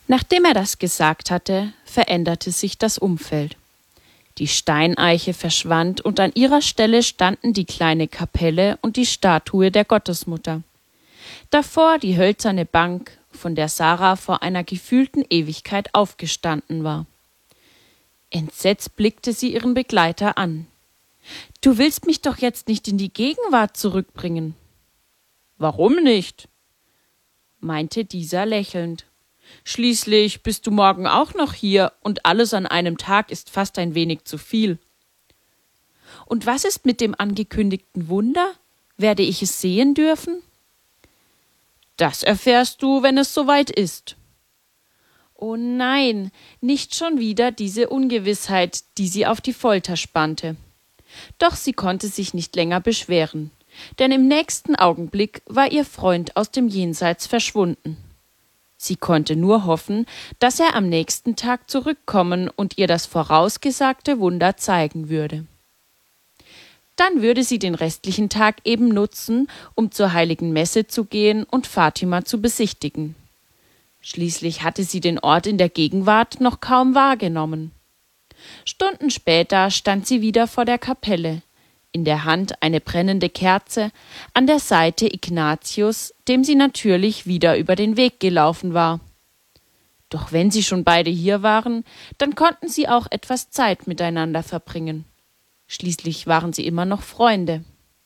Nachdem er das gesagt hatte, veränderte sich das Umfeld. Die Steineiche verschwand und an ihrer Stelle standen die kleine Kapelle und die Statue der Gottesmutter. Davor die hölzerne Bank, von der Sarah vor einer gefühlten Ewigkeit aufgestanden war. Entsetzt blickte sie ihren Begleiter an. »Du willst mich doch jetzt nicht in die Gegenwart zurückbringen.« »Warum nicht?« meinte dieser lächelnd. »Schließlich bist du morgen auch noch hier, und alles an einem Tag ist fast ein wenig zu viel.« »Und was ist mit dem angekündigten Wunder? Werde ich es sehen dürfen?« »Das erfährst du, wenn es soweit ist.« Oh nein, nicht schon wieder diese Ungewissheit, die sie auf die Folter spannte. Doch sie konnte sich nicht länger beschweren, denn im nächsten Augenblick war ihr Freund aus dem Jenseits verschwunden. Sie konnte nur hoffen, dass er am nächsten Tag zurückkommen und ihr das vorausgesagte Wunder zeigen würde. Dann würde sie den restlichen Tag eben nutzen, um zur heiligen Messe zu gehen und Fatima zu besichtigen. Schließlich hatte sie den Ort in der Gegenwart noch kaum wahrgenommen. Stunden später stand sie wieder vor der Kapelle, in der Hand eine brennende Kerze, an der Seite Ignatius, dem sie natürlich wieder über den Weg gelaufen war. Doch wenn sie schon beide hier waren, dann konnten sie auch etwas Zeit miteinander verbringen. Schließlich waren sie immer noch Freunde.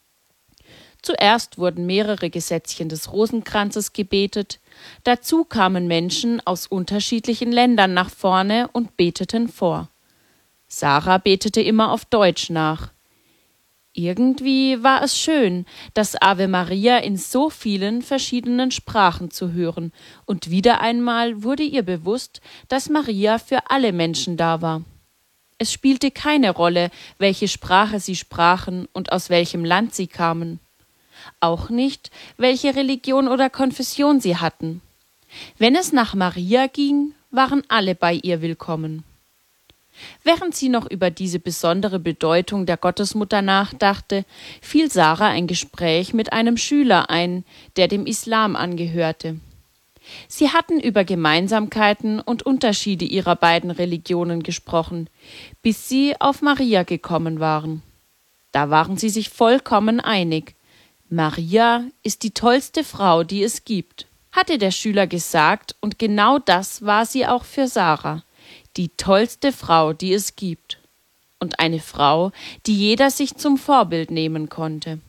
Zuerst wurden mehrere Gesätzchen des Rosenkranzes gebetet, dazu kamen Menschen aus unterschiedlichen Ländern nach vorne und beteten vor. Sarah betete immer auf Deutsch nach. Irgendwie war es schön, das Ave Maria in so vielen verschiedenen Sprachen zu hören, und wieder einmal wurde ihr bewusst, dass Maria für alle Menschen da war. Es spielte keine Rolle, welche Sprache sie sprachen und aus welchem Land sie kamen. Auch nicht, welche Religion oder Konfession sie hatten. Wenn es nach Maria ging, waren alle bei ihr willkommen. Während sie noch über diese besondere Bedeutung der Gottesmutter nachdachte, fiel Sarah ein Gespräch mit einem Schüler ein, der dem Islam angehörte. Sie hatten über Gemeinsamkeiten und Unterschiede ihrer beiden Religionen gesprochen, bis sie auf Maria gekommen waren. Da waren sie sich vollkommen einig. Maria ist die tollste Frau, die es gibt, hatte der Schüler gesagt, und genau das war sie auch für Sarah. Die tollste Frau, die es gibt. Und eine Frau, die jeder sich zum Vorbild nehmen konnte.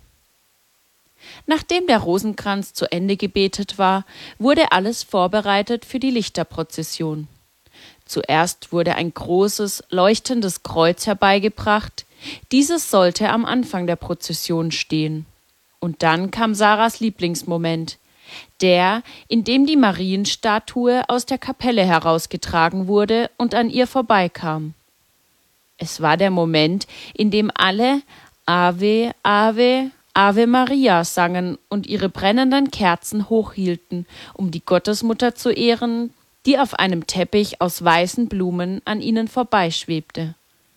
Nachdem der Rosenkranz zu Ende gebetet war, wurde alles vorbereitet für die Lichterprozession. Zuerst wurde ein großes, leuchtendes Kreuz herbeigebracht. Dieses sollte am Anfang der Prozession stehen. Und dann kam Sarahs Lieblingsmoment, der, in dem die Marienstatue aus der Kapelle herausgetragen wurde und an ihr vorbeikam. Es war der Moment, in dem alle Ave, Ave, Ave Maria sangen und ihre brennenden Kerzen hochhielten, um die Gottesmutter zu ehren, die auf einem Teppich aus weißen Blumen an ihnen vorbeischwebte.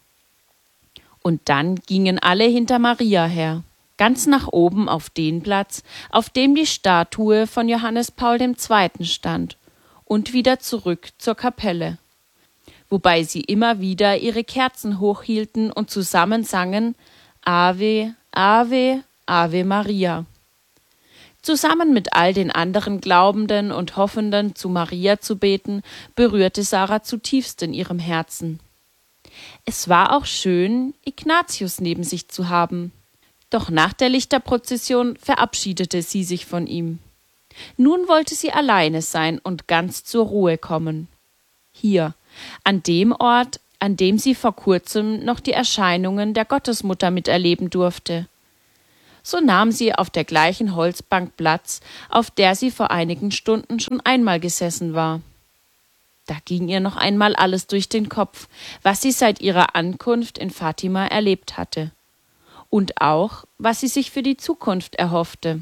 Und dann gingen alle hinter Maria her, ganz nach oben auf den Platz, auf dem die Statue von Johannes Paul II. Stand, und wieder zurück zur Kapelle, wobei sie immer wieder ihre Kerzen hochhielten und zusammen sangen Ave, Ave, Ave Maria. Zusammen mit all den anderen Glaubenden und Hoffenden, zu Maria zu beten, berührte Sarah zutiefst in ihrem Herzen. Es war auch schön, Ignatius neben sich zu haben. Doch nach der Lichterprozession verabschiedete sie sich von ihm. Nun wollte sie alleine sein und ganz zur Ruhe kommen. Hier, an dem Ort, an dem sie vor kurzem noch die Erscheinungen der Gottesmutter miterleben durfte. So nahm sie auf der gleichen Holzbank Platz, auf der sie vor einigen Stunden schon einmal gesessen war. Da ging ihr noch einmal alles durch den Kopf, was sie seit ihrer Ankunft in Fatima erlebt hatte. Und auch, was sie sich für die Zukunft erhoffte.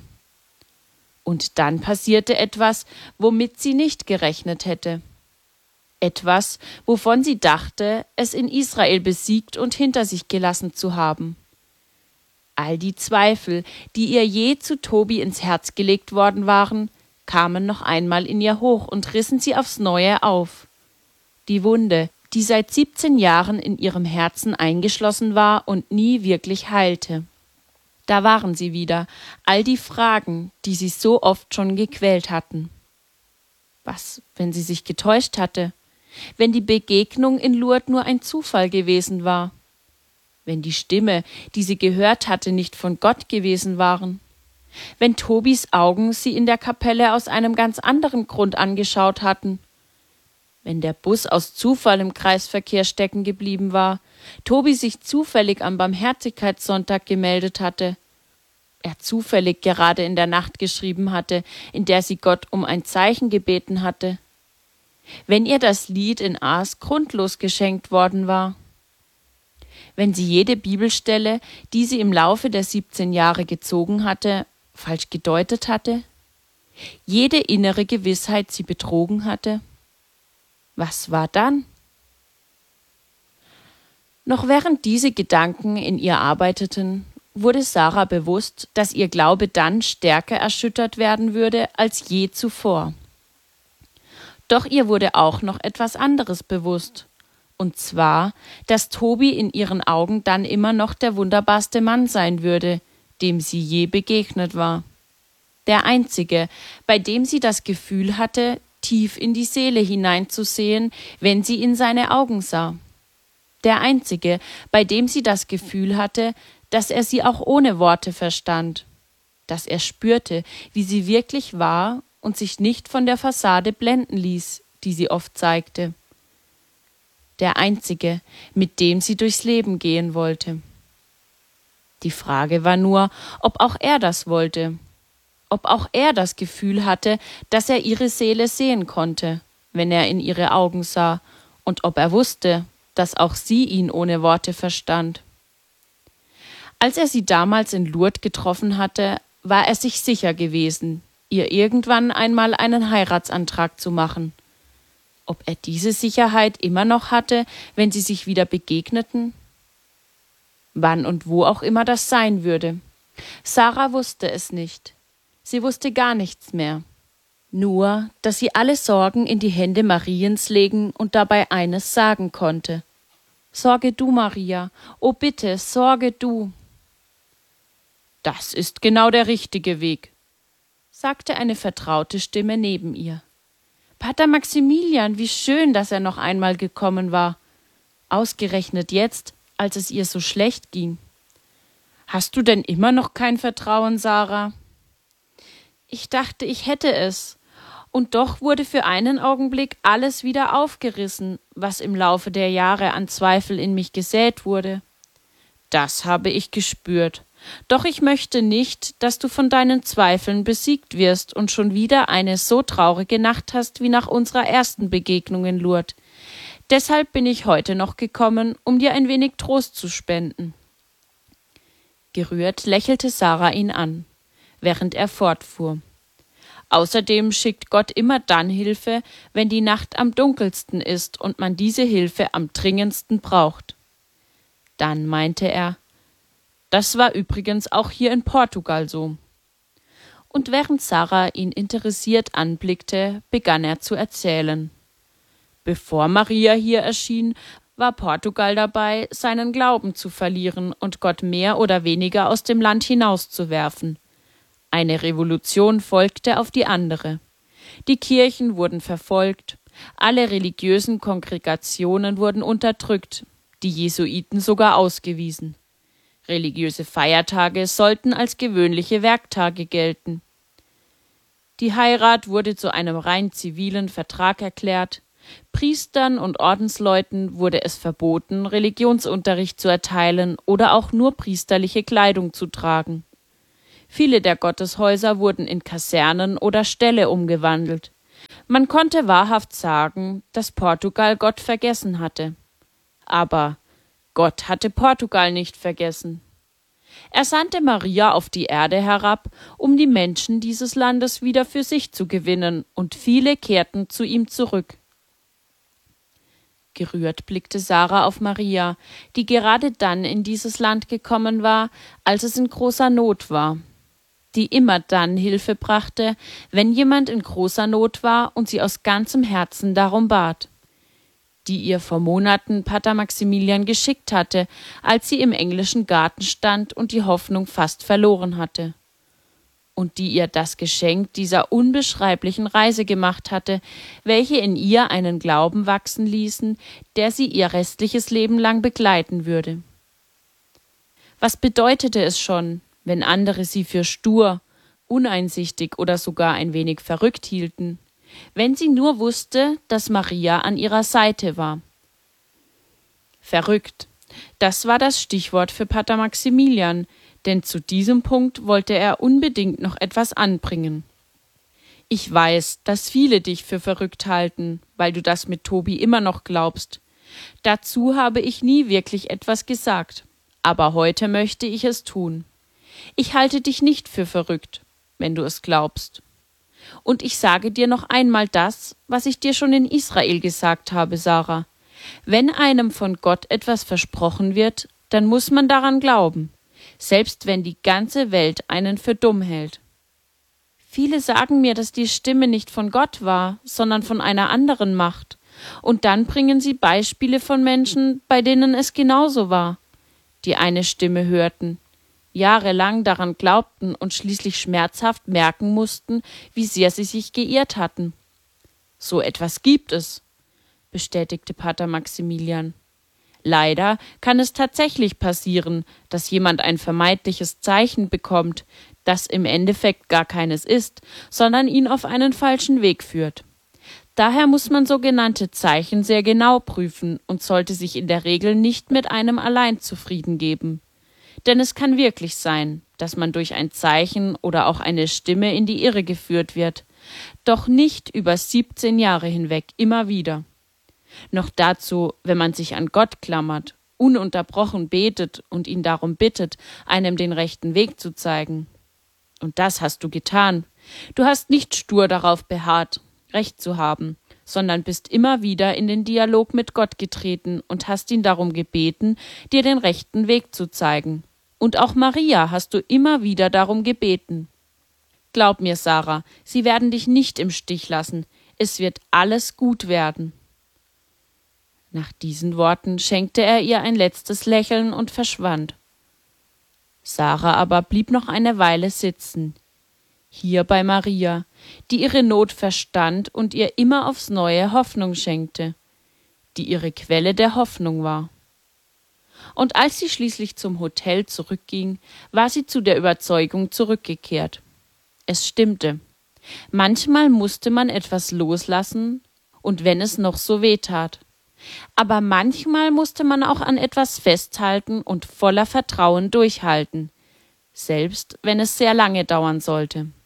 Und dann passierte etwas, womit sie nicht gerechnet hätte. Etwas, wovon sie dachte, es in Israel besiegt und hinter sich gelassen zu haben. All die Zweifel, die ihr je zu Tobi ins Herz gelegt worden waren, kamen noch einmal in ihr hoch und rissen sie aufs Neue auf. Die Wunde, die seit 17 Jahren in ihrem Herzen eingeschlossen war und nie wirklich heilte. Da waren sie wieder, all die Fragen, die sie so oft schon gequält hatten. Was, wenn sie sich getäuscht hatte? Wenn die Begegnung in Lourdes nur ein Zufall gewesen war? Wenn die Stimme, die sie gehört hatte, nicht von Gott gewesen waren? Wenn Tobis Augen sie in der Kapelle aus einem ganz anderen Grund angeschaut hatten? Wenn der Bus aus Zufall im Kreisverkehr stecken geblieben war, Tobi sich zufällig am Barmherzigkeitssonntag gemeldet hatte, er zufällig gerade in der Nacht geschrieben hatte, in der sie Gott um ein Zeichen gebeten hatte, wenn ihr das Lied in Aas grundlos geschenkt worden war, wenn sie jede Bibelstelle, die sie im Laufe der 17 Jahre gezogen hatte, falsch gedeutet hatte, jede innere Gewissheit sie betrogen hatte. Was war dann? Noch während diese Gedanken in ihr arbeiteten, wurde Sarah bewusst, dass ihr Glaube dann stärker erschüttert werden würde als je zuvor. Doch ihr wurde auch noch etwas anderes bewusst, und zwar, dass Tobi in ihren Augen dann immer noch der wunderbarste Mann sein würde, dem sie je begegnet war. Der einzige, bei dem sie das Gefühl hatte, tief in die Seele hineinzusehen, wenn sie in seine Augen sah. Der einzige, bei dem sie das Gefühl hatte, dass er sie auch ohne Worte verstand, dass er spürte, wie sie wirklich war und sich nicht von der Fassade blenden ließ, die sie oft zeigte. Der einzige, mit dem sie durchs Leben gehen wollte. Die Frage war nur, ob auch er das wollte, ob auch er das Gefühl hatte, dass er ihre Seele sehen konnte, wenn er in ihre Augen sah, und ob er wusste, dass auch sie ihn ohne Worte verstand. Als er sie damals in Lourdes getroffen hatte, war er sich sicher gewesen, ihr irgendwann einmal einen Heiratsantrag zu machen. Ob er diese Sicherheit immer noch hatte, wenn sie sich wieder begegneten? Wann und wo auch immer das sein würde. Sarah wusste es nicht. Sie wusste gar nichts mehr. Nur, dass sie alle Sorgen in die Hände Mariens legen und dabei eines sagen konnte. »Sorge du, Maria, oh bitte, sorge du!« »Das ist genau der richtige Weg«, sagte eine vertraute Stimme neben ihr. »Pater Maximilian, wie schön, dass er noch einmal gekommen war. Ausgerechnet jetzt, als es ihr so schlecht ging. Hast du denn immer noch kein Vertrauen, Sarah?« »Ich dachte, ich hätte es. Und doch wurde für einen Augenblick alles wieder aufgerissen, was im Laufe der Jahre an Zweifel in mich gesät wurde. Das habe ich gespürt. Doch ich möchte nicht, dass du von deinen Zweifeln besiegt wirst und schon wieder eine so traurige Nacht hast wie nach unserer ersten Begegnung in Lourdes. Deshalb bin ich heute noch gekommen, um dir ein wenig Trost zu spenden.« Gerührt lächelte Sarah ihn an, während er fortfuhr. Außerdem schickt Gott immer dann Hilfe, wenn die Nacht am dunkelsten ist und man diese Hilfe am dringendsten braucht. Dann meinte er, das war übrigens auch hier in Portugal so. Und während Sarah ihn interessiert anblickte, begann er zu erzählen. Bevor Maria hier erschien, war Portugal dabei, seinen Glauben zu verlieren und Gott mehr oder weniger aus dem Land hinauszuwerfen. Eine Revolution folgte auf die andere. Die Kirchen wurden verfolgt, alle religiösen Kongregationen wurden unterdrückt, die Jesuiten sogar ausgewiesen. Religiöse Feiertage sollten als gewöhnliche Werktage gelten. Die Heirat wurde zu einem rein zivilen Vertrag erklärt. Priestern und Ordensleuten wurde es verboten, Religionsunterricht zu erteilen oder auch nur priesterliche Kleidung zu tragen. Viele der Gotteshäuser wurden in Kasernen oder Ställe umgewandelt. Man konnte wahrhaft sagen, dass Portugal Gott vergessen hatte. Aber Gott hatte Portugal nicht vergessen. Er sandte Maria auf die Erde herab, um die Menschen dieses Landes wieder für sich zu gewinnen, und viele kehrten zu ihm zurück. Gerührt blickte Sarah auf Maria, die gerade dann in dieses Land gekommen war, als es in großer Not war. die immer dann Hilfe brachte, wenn jemand in großer Not war und sie aus ganzem Herzen darum bat, die ihr vor Monaten Pater Maximilian geschickt hatte, als sie im englischen Garten stand und die Hoffnung fast verloren hatte, und die ihr das Geschenk dieser unbeschreiblichen Reise gemacht hatte, welche in ihr einen Glauben wachsen ließen, der sie ihr restliches Leben lang begleiten würde. Was bedeutete es schon, wenn andere sie für stur, uneinsichtig oder sogar ein wenig verrückt hielten, wenn sie nur wusste, dass Maria an ihrer Seite war? Verrückt, das war das Stichwort für Pater Maximilian, denn zu diesem Punkt wollte er unbedingt noch etwas anbringen. Ich weiß, dass viele dich für verrückt halten, weil du das mit Tobi immer noch glaubst. Dazu habe ich nie wirklich etwas gesagt, aber heute möchte ich es tun. Ich halte dich nicht für verrückt, wenn du es glaubst. Und ich sage dir noch einmal das, was ich dir schon in Israel gesagt habe, Sarah. Wenn einem von Gott etwas versprochen wird, dann muss man daran glauben, selbst wenn die ganze Welt einen für dumm hält. Viele sagen mir, dass die Stimme nicht von Gott war, sondern von einer anderen Macht. Und dann bringen sie Beispiele von Menschen, bei denen es genauso war, die eine Stimme hörten, jahrelang daran glaubten und schließlich schmerzhaft merken mussten, wie sehr sie sich geirrt hatten. So etwas gibt es, bestätigte Pater Maximilian. Leider kann es tatsächlich passieren, dass jemand ein vermeintliches Zeichen bekommt, das im Endeffekt gar keines ist, sondern ihn auf einen falschen Weg führt. Daher muss man sogenannte Zeichen sehr genau prüfen und sollte sich in der Regel nicht mit einem allein zufrieden geben. Denn es kann wirklich sein, dass man durch ein Zeichen oder auch eine Stimme in die Irre geführt wird, doch nicht über 17 Jahre hinweg immer wieder. Noch dazu, wenn man sich an Gott klammert, ununterbrochen betet und ihn darum bittet, einem den rechten Weg zu zeigen. Und das hast du getan. Du hast nicht stur darauf beharrt, Recht zu haben, sondern bist immer wieder in den Dialog mit Gott getreten und hast ihn darum gebeten, dir den rechten Weg zu zeigen. Und auch Maria hast du immer wieder darum gebeten. Glaub mir, Sarah, sie werden dich nicht im Stich lassen. Es wird alles gut werden. Nach diesen Worten schenkte er ihr ein letztes Lächeln und verschwand. Sarah aber blieb noch eine Weile sitzen, hier bei Maria, die ihre Not verstand und ihr immer aufs Neue Hoffnung schenkte, die ihre Quelle der Hoffnung war. Und als sie schließlich zum Hotel zurückging, war sie zu der Überzeugung zurückgekehrt. Es stimmte. Manchmal musste man etwas loslassen, und wenn es noch so weh tat. Aber manchmal musste man auch an etwas festhalten und voller Vertrauen durchhalten, selbst wenn es sehr lange dauern sollte.